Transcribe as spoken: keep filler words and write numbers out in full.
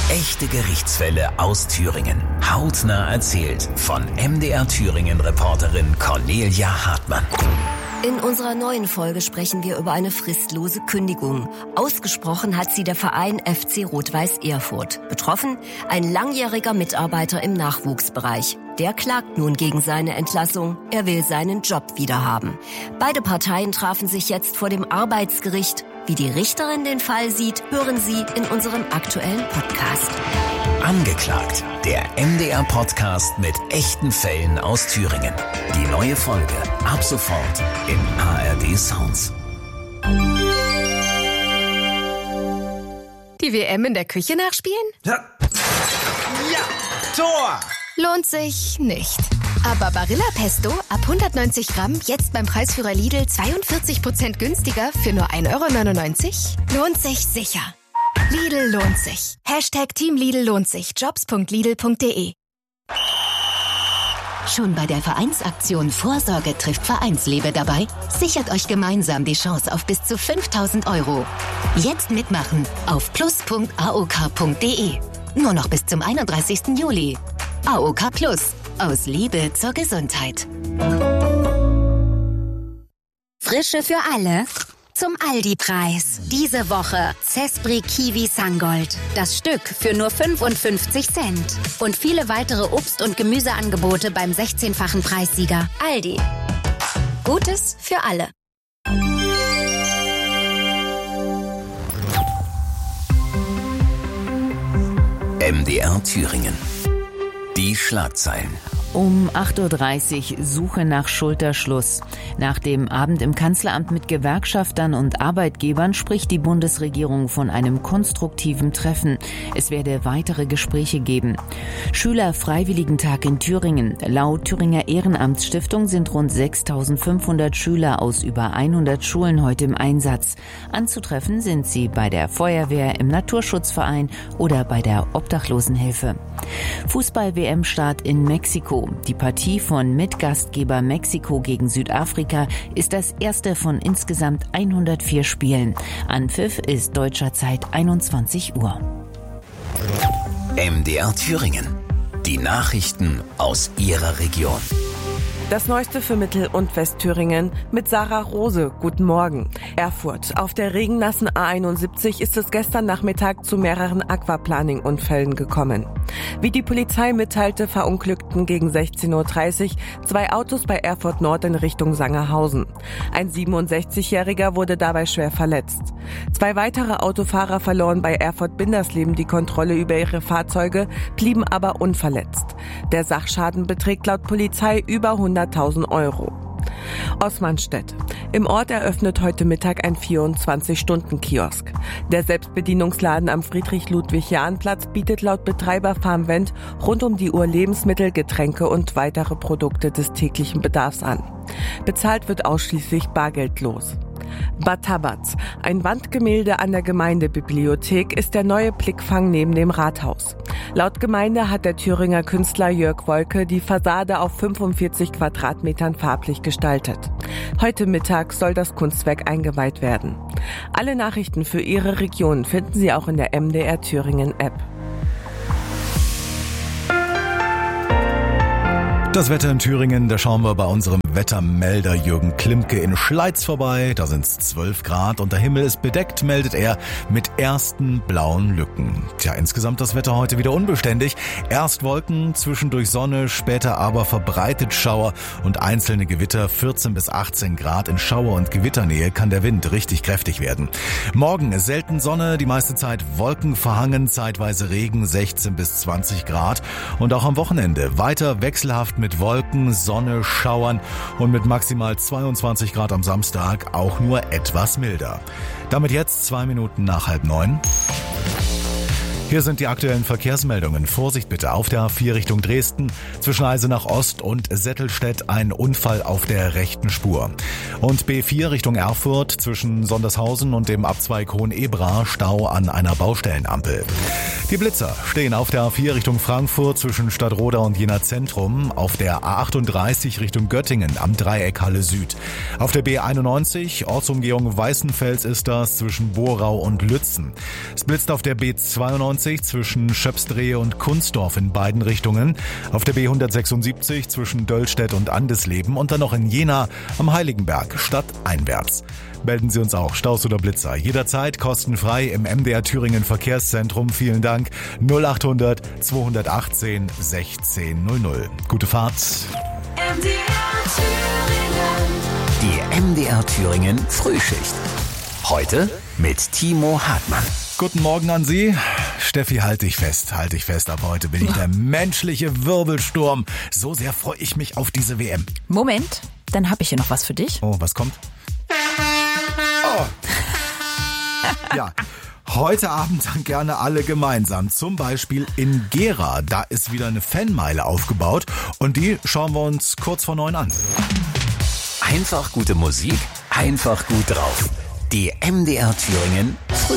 Echte Gerichtsfälle aus Thüringen. Hautnah erzählt von M D R Thüringen-Reporterin Cornelia Hartmann. In unserer neuen Folge sprechen wir über eine fristlose Kündigung. Ausgesprochen hat sie der Verein F C Rot-Weiß Erfurt. Betroffen ein langjähriger Mitarbeiter im Nachwuchsbereich. Der klagt nun gegen seine Entlassung. Er will seinen Job wiederhaben. Beide Parteien trafen sich jetzt vor dem Arbeitsgericht. Wie die Richterin den Fall sieht, hören Sie in unserem aktuellen Podcast. Angeklagt, der M D R-Podcast mit echten Fällen aus Thüringen. Die neue Folge ab sofort in A R D Sounds. Die W M in der Küche nachspielen? Ja, ja, Tor! Lohnt sich nicht. Aber Barilla Pesto ab hundertneunzig Gramm jetzt beim Preisführer Lidl zweiundvierzig Prozent günstiger für nur ein Euro neunundneunzig? Lohnt sich sicher. Lidl lohnt sich. Hashtag Team Lidl lohnt sich. Jobs punkt lidl punkt de. Schon bei der Vereinsaktion Vorsorge trifft Vereinslebe dabei? Sichert euch gemeinsam die Chance auf bis zu fünftausend Euro. Jetzt mitmachen auf plus punkt a o k punkt de. Nur noch bis zum einunddreißigsten Juli. A O K Plus. Aus Liebe zur Gesundheit. Frische für alle. Zum Aldi-Preis. Diese Woche Zespri Kiwi Sangold. Das Stück für nur fünfundfünfzig Cent. Und viele weitere Obst- und Gemüseangebote beim sechzehnfachen Preissieger. Aldi. Gutes für alle. M D R Thüringen. Die Schlagzeilen. Um acht Uhr dreißig Suche nach Schulterschluss. Nach dem Abend im Kanzleramt mit Gewerkschaftern und Arbeitgebern spricht die Bundesregierung von einem konstruktiven Treffen. Es werde weitere Gespräche geben. Schülerfreiwilligentag in Thüringen. Laut Thüringer Ehrenamtsstiftung sind rund sechstausendfünfhundert Schüler aus über hundert Schulen heute im Einsatz. Anzutreffen sind sie bei der Feuerwehr, im Naturschutzverein oder bei der Obdachlosenhilfe. Fußball-W M-Start in Mexiko. Die Partie von Mitgastgeber Mexiko gegen Südafrika ist das erste von insgesamt hundertvier Spielen. Anpfiff ist deutscher Zeit einundzwanzig Uhr. M D R Thüringen. Die Nachrichten aus Ihrer Region. Das Neueste für Mittel- und Westthüringen mit Sarah Rose. Guten Morgen. Erfurt. Auf der regennassen A einundsiebzig ist es gestern Nachmittag zu mehreren Aquaplaning-Unfällen gekommen. Wie die Polizei mitteilte, verunglückten gegen sechzehn Uhr dreißig zwei Autos bei Erfurt Nord in Richtung Sangerhausen. Ein siebenundsechzigjähriger wurde dabei schwer verletzt. Zwei weitere Autofahrer verloren bei Erfurt-Bindersleben die Kontrolle über ihre Fahrzeuge, blieben aber unverletzt. Der Sachschaden beträgt laut Polizei über hunderttausend Euro. Osmanstedt. Im Ort eröffnet heute Mittag ein vierundzwanzig-Stunden-Kiosk. Der Selbstbedienungsladen am Friedrich-Ludwig-Jahn-Platz bietet laut Betreiber Farmvent rund um die Uhr Lebensmittel, Getränke und weitere Produkte des täglichen Bedarfs an. Bezahlt wird ausschließlich bargeldlos. Bad Tabatz. Ein Wandgemälde an der Gemeindebibliothek ist der neue Blickfang neben dem Rathaus. Laut Gemeinde hat der Thüringer Künstler Jörg Wolke die Fassade auf fünfundvierzig Quadratmetern farblich gestaltet. Heute Mittag soll das Kunstwerk eingeweiht werden. Alle Nachrichten für Ihre Region finden Sie auch in der M D R Thüringen App. Das Wetter in Thüringen, da schauen wir bei unserem Wettermelder Jürgen Klimke in Schleiz vorbei. Da sind es zwölf Grad und der Himmel ist bedeckt, meldet er, mit ersten blauen Lücken. Tja, insgesamt das Wetter heute wieder unbeständig. Erst Wolken, zwischendurch Sonne, später aber verbreitet Schauer und einzelne Gewitter. vierzehn bis achtzehn Grad. In Schauer- und Gewitternähe kann der Wind richtig kräftig werden. Morgen selten Sonne, die meiste Zeit Wolken verhangen, zeitweise Regen, sechzehn bis zwanzig Grad. Und auch am Wochenende weiter wechselhaft mit Wolken, Sonne, Schauern und mit maximal zweiundzwanzig Grad am Samstag auch nur etwas milder. Damit jetzt zwei Minuten nach halb neun. Hier sind die aktuellen Verkehrsmeldungen. Vorsicht bitte auf der A vier Richtung Dresden. Zwischen Eisenach Ost und Settelstedt ein Unfall auf der rechten Spur. Und B vier Richtung Erfurt zwischen Sondershausen und dem Abzweig Hohenebra Stau an einer Baustellenampel. Die Blitzer stehen auf der A vier Richtung Frankfurt zwischen Stadtroda und Jena Zentrum, auf der A achtunddreißig Richtung Göttingen am Dreieck Halle Süd. Auf der B einundneunzig, Ortsumgehung Weißenfels ist das, zwischen Borau und Lützen. Es blitzt auf der B zweiundneunzig zwischen Schöpsdrehe und Kunstdorf in beiden Richtungen, auf der B hundertsechsundsiebzig zwischen Döllstedt und Andesleben und dann noch in Jena am Heiligenberg stadteinwärts. Melden Sie uns auch, Staus oder Blitzer, jederzeit kostenfrei im M D R Thüringen Verkehrszentrum. Vielen Dank. null achthundert zweihundertachtzehn sechzehn null null. Gute Fahrt. M D R Thüringen. Die M D R Thüringen Frühschicht. Heute mit Timo Hartmann. Guten Morgen an Sie. Steffi, halt dich fest, halt dich fest. Ab heute bin ich der menschliche Wirbelsturm. So sehr freue ich mich auf diese W M. Moment, dann habe ich hier noch was für dich. Oh, was kommt? Oh. Ja, heute Abend dann gerne alle gemeinsam. Zum Beispiel in Gera. Da ist wieder eine Fanmeile aufgebaut und die schauen wir uns kurz vor neun an. Einfach gute Musik, einfach gut drauf. Die M D R Thüringen Frühschicht.